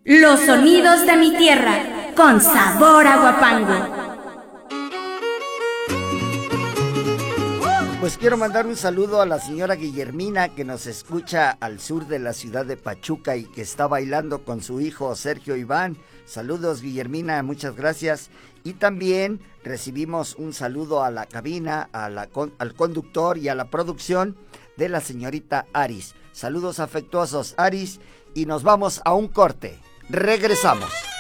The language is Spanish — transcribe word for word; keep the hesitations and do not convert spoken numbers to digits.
Los sonidos de mi tierra, con sabor a Huapango. Pues quiero mandar un saludo a la señora Guillermina, que nos escucha al sur de la ciudad de Pachuca y que está bailando con su hijo Sergio Iván. Saludos, Guillermina, muchas gracias. Y también recibimos un saludo a la cabina, a la, al conductor y a la producción de la señorita Aris. Saludos afectuosos, Aris, y nos vamos a un corte. Regresamos.